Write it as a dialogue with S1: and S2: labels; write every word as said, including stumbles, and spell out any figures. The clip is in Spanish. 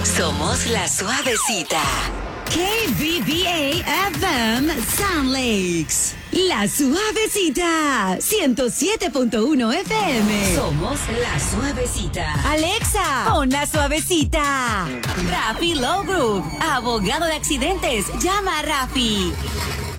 S1: Somos la suavecita.
S2: K B B A F M Sound Lakes. La suavecita. ciento siete punto uno F M.
S1: Somos la suavecita.
S2: Alexa, pon la suavecita. Rafi Low Group, abogado de accidentes. Llama a Rafi.